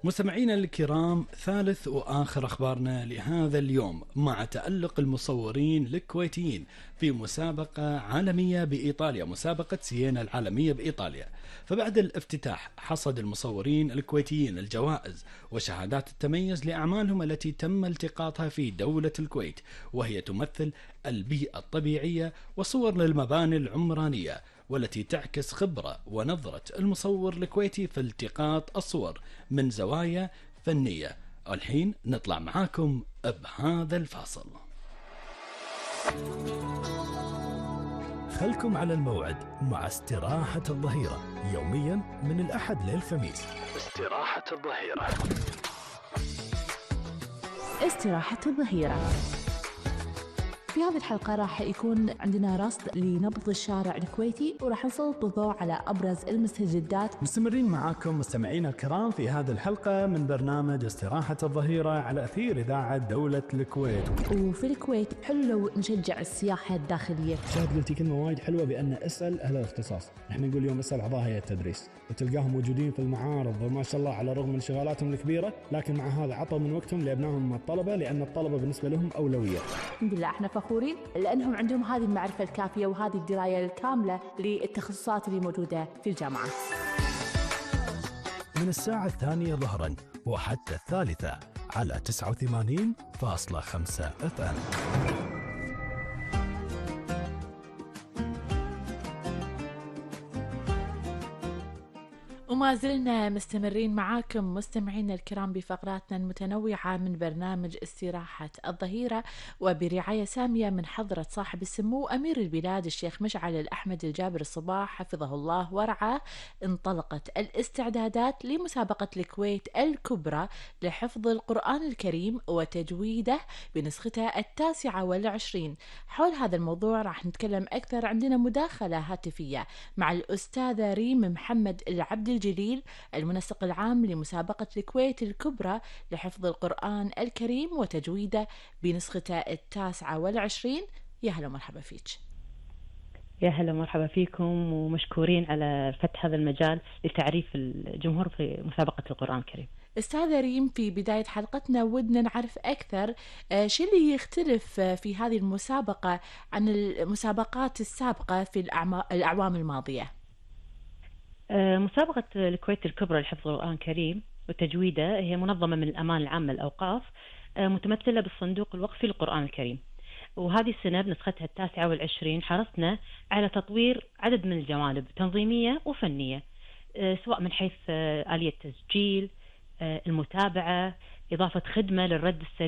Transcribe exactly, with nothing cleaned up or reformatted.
مستمعينا الكرام، ثالث وآخر أخبارنا لهذا اليوم مع تألق المصورين الكويتيين في مسابقة عالمية بإيطاليا، مسابقة سيينا العالمية بإيطاليا. فبعد الافتتاح حصد المصورين الكويتيين الجوائز وشهادات التميز لأعمالهم التي تم التقاطها في دولة الكويت، وهي تمثل البيئة الطبيعية وصور للمباني العمرانية، والتي تعكس خبرة ونظرة المصور الكويتي في التقاط الصور من زوايا فنية. الحين نطلع معاكم بهذا الفاصل. خلكم على الموعد مع استراحة الظهيرة يوميا من الأحد للخميس. استراحة الظهيرة. استراحة الظهيرة. في هذه الحلقة راح يكون عندنا رصد لنبض الشارع الكويتي، وراح نسلط الضوء على أبرز المستجدات. مستمرين معاكم مستمعينا الكرام في هذه الحلقة من برنامج استراحة الظهيرة على أثير إذاعة دولة الكويت. وفي الكويت حلو لو نشجع السياحة الداخلية. شاهد قلتي كلمة وايد حلوة بأن اسأل أهل الاختصاص. احنا نقول اليوم اسأل أعضاء هيئة التدريس، وتلقاهم موجودين في المعارض وما شاء الله على الرغم من شغالاتهم الكبيرة، لكن مع هذا عطوا من وقتهم لأبنائهم الطلبة، لأن الطلبة بالنسبة لهم أولوية. الحمد لله احنا فخورين لأنهم عندهم هذه المعرفة الكافية وهذه الدراية الكاملة للتخصصات اللي موجودة في الجامعات. من الساعة الثانية ظهرا وحتى الثالثة على تسعة وثمانين فاصلة خمسة اف ام. وما زلنا مستمرين معاكم مستمعينا الكرام بفقراتنا المتنوعة من برنامج استراحة الظهيرة، وبرعاية سامية من حضرة صاحب السمو أمير البلاد الشيخ مشعل الأحمد الجابر الصباح حفظه الله ورعاه. انطلقت الاستعدادات لمسابقة الكويت الكبرى لحفظ القرآن الكريم وتجويده بنسختها التاسعة والعشرين. حول هذا الموضوع راح نتكلم أكثر، عندنا مداخلة هاتفية مع الأستاذة ريم محمد العبد الجليل المنسق العام لمسابقة الكويت الكبرى لحفظ القرآن الكريم وتجويده بنسخته التاسعة والعشرين. يا هلا مرحبا فيك. يا هلا مرحبا فيكم، ومشكورين على فتح هذا المجال لتعريف الجمهور في مسابقة القرآن الكريم. أستاذة ريم، في بداية حلقتنا ودنا نعرف أكثر آه شو اللي يختلف آه في هذه المسابقة عن المسابقات السابقة في الأعوام الماضية. مسابقة الكويت الكبرى لحفظ القرآن الكريم وتجويده هي منظمة من الأمانة العامة للأوقاف، متمثلة بالصندوق الوقفي للقرآن الكريم، وهذه السنة بنسختها التاسعة والعشرين حرصنا على تطوير عدد من الجوانب تنظيمية وفنية، سواء من حيث آلية التسجيل، المتابعة، إضافة خدمة للرد السريع